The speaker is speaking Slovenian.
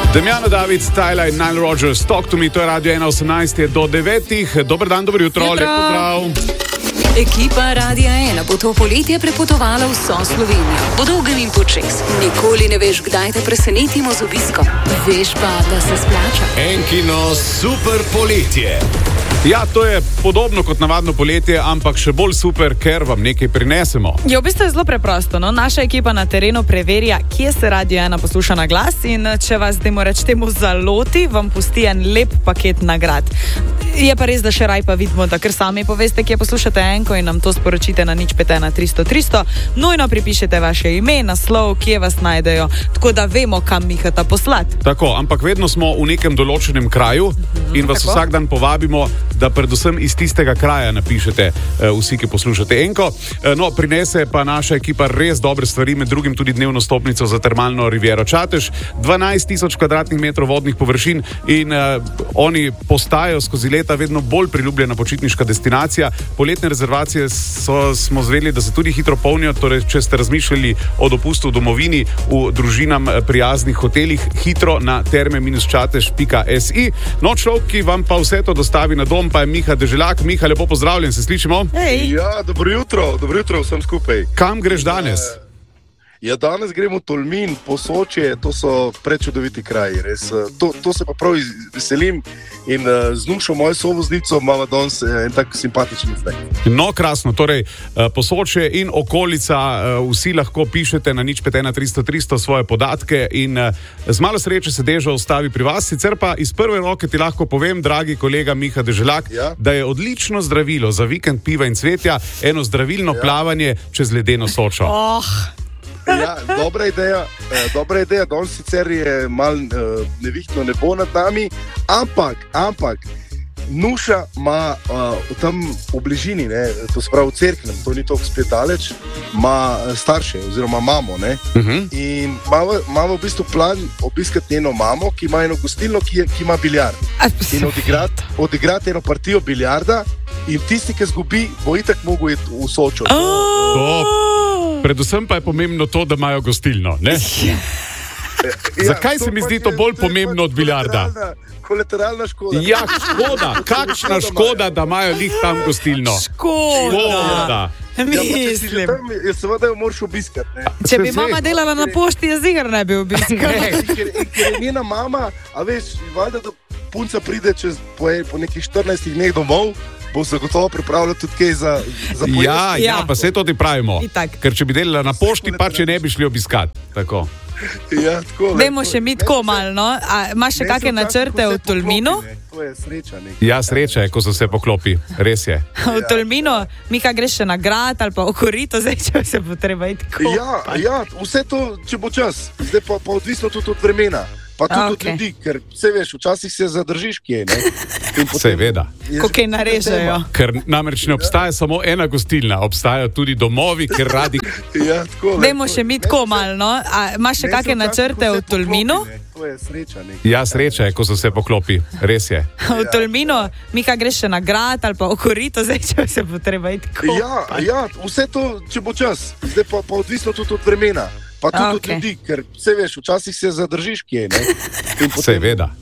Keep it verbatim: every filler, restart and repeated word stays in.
Damjano David, Tyler in Nile Rodgers, Talk to me, to je Radio ena osemnajst do devetih. Dober dan, dobro jutro, lep pozdrav. Ekipa Radia ena bo to poletje prepotovala vso Slovenijo. Po dolgem in počes. Nikoli ne veš, kdaj te presenetimo z obiskom. Veš pa, da se splača. Enkino super poletje. Ja, to je podobno kot navadno poletje, ampak še bolj super, ker vam nekaj prinesemo. Jo, v bistvu je zelo preprosto. No? Naša ekipa na terenu preverja, kje se Radio ena posluša na glas in če vas, dajmo reči temu, zaloti, vam pusti en lep paket nagrad. Je pa res, da še raj pa vidimo, da ker sami poveste, kje poslušate Enko in nam to sporočite na nič pet ena tristo tristo. Nujno pripišete vaše ime, naslov, kje vas najdejo, tako da vemo, kam mihata poslati. Tako, ampak vedno smo v nekem določenem kraju mm-hmm, in vas tako vsak dan povabimo, da predvsem iz tistega kraja napišete uh, vsi, ki poslušate Enko. Uh, no, prinese pa naša ekipa res dobre stvari, med drugim tudi dnevno stopnico za termalno Riviero Čatež, dvanajst tisoč kvadratnih metrov vodnih površin in uh, oni postajajo skozi leta vedno bolj priljubljena počitniška destinacija. Poletne rezervacije so, smo zvedeli, da se tudi hitro polnijo, torej če ste razmišljali o dopustu v domovini v družinam prijaznih hotelih, hitro na terme čatež pika si. No, človek, ki vam pa vse to dostavi na dom, pa je Miha Deželjak. Miha, lepo pozdravljen, se slišimo? Hej. Ja, dobro jutro, dobro jutro vsem skupaj. Kam greš danes? Ja, danes gremo v Tolmin, Posočje, to so prečudoviti kraji, res. To, to se pa prav veselim in uh, z Nušo, mojo sovoznico, imamo danes en tak simpatičen zdaj. No, krasno, torej uh, Posočje in okolica, uh, vsi lahko pišete na nič pet ena tristo tristo svoje podatke in uh, z malo sreče se Dežo ostavi pri vas. Sicer pa iz prve roke ti lahko povem, dragi kolega Miha Deželjak, ja? da je odlično zdravilo za vikend piva in cvetja eno zdravilno ja. plavanje čez ledeno Sočo. Oh. Ja, dobra ideja, eh, dobra ideja, danes sicer je malo eh, nevihtno nebo nad nami, ampak, ampak, Nuša ima uh, tam v bližini, ne, to se pravi v Cerknem, to ni toliko spet daleč, ima starše oziroma mamo, ne, uh-huh. in imamo v bistvu plan obiskati njeno mamo, ki ima eno gostilno, ki, je, ki ima biljard in odigrati odigrat eno partijo biljarda in tisti, ki zgubi, bo itak mogel iti v Sočo. Oh. Predvsem pa je pomembno to, da imajo gostilno, ne? Ja, zakaj se mi zdi to bolj pomembno od biljarda? Kolateralna škoda. Ja, škoda, kakšna škoda, da imajo lih tam gostilno. Škoda. Mislim. Ja, tam, seveda jo moraš obiskati. Ne? Če bi mama delala na pošti, je zigar ne bi obiskala. Ker, ker je njena mama, a veš, valjda, da punca pride čez po, po nekih štirinajstih dneh domov, bo se gotovo pripravljati tudi kaj za, za pojesti. Ja, ja, pa vse to ti pravimo. Ker če bi delala na pošti, pa če ne bi šli obiskati. Tako. Ja, tako. Vemo še mi tako malo, no? A imaš še kakšne načrte v Tolminu? To je sreča nekaj. Ja, sreča je, ko se vse poklopi. Res je. V Tolminu, Mika, greš še na grad ali pa v Korito, zdaj če se bo treba iti tako. Ja, ja, vse to, če bo čas. Zdaj pa, pa odvisno tudi od vremena. Pa tudi okay. od ljudi, ker vse veš, včasih se zadržiš kje, ne? Seveda. Ko kaj narežejo. Ker namreč ne obstaja samo ena gostilna, obstajajo tudi domovi, ker radi... Ja, tako. Vemo še mi tako malo, no? A imaš še kakšne načrte v Tolminu? To je sreča nekaj. Ja, sreča je, ko se vse poklopi. Res je. V Tolminu, Mika, greš še na grad ali pa v Korito, zdaj če se bo treba iti tako. Ja, ja, vse to, če bo čas. Zdaj pa, pa odvisno tudi od vremena. Pa tudi okay. od ljudi, ker vse veš, včasih se zadržiš kje, ne? Seveda.